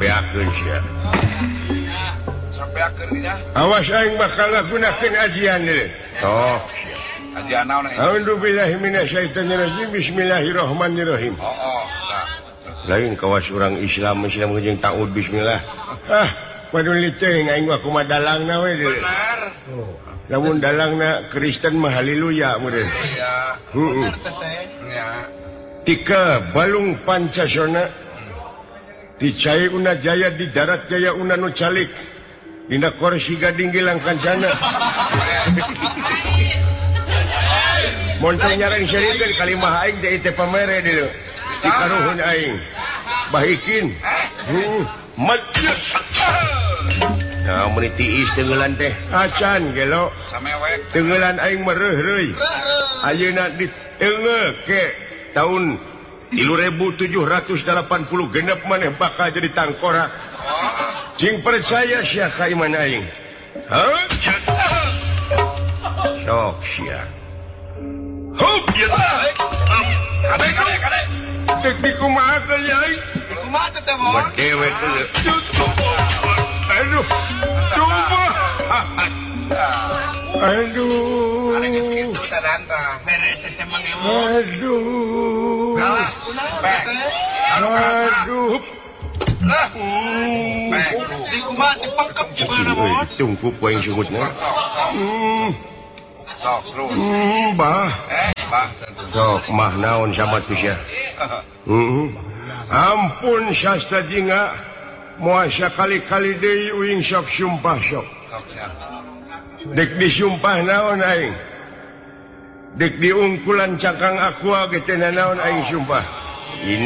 sampeakeun sia. Sampeakeun nya. Awas aing bakal ngagunakeun ajian deui. Sok. Ajian naon aya? A'udzubillahi minasyaitonir rajim. Bismillahirrahmanirrahim. Lain kawas urang Islam jeung ta'ud bismillah. Paduli teh aing mah kumaha dalangna we deui. Benar. Lamun dalangna Kristen mah haleluya meureun. Iya. Heeh. Ya. Tika balung Pancasona dicai una jaya di darat jaya una nu calik dina korsi gading gilang kancana montong nyarang syarikeun kalimah aing teh teh pamere deui dikaruhun aing bahikin majud nah mun tiis teungeulan teh acan gelo Samewek teungeulan aing mereuh-reuy ayeuna diteungeuh ke tahun 1780 genep maneh bakal jadi tangkorak. Cing percaya sia ka iman aing. Sok sia. Hop ya. Kade. Dek di kumaha teh aing? Kumaha teh mo? Medewe teh. Aduh. Coba. Aduh. Ada gitu tadanta. Beres teh mangewo. Aduh. Aduh. Di kumaha dipangkep gimana mo? Tungku poing sungutna. Sok terus. Bah. Bah. Sok mah naon sama tu sia. Ampun sastra jinga. Moal sakali-kali deui uing sok sumpah sok. Sok sia. Dek disumpah naon aing. Dek diungkulan cakang aqua ge teh naon aing sumpah.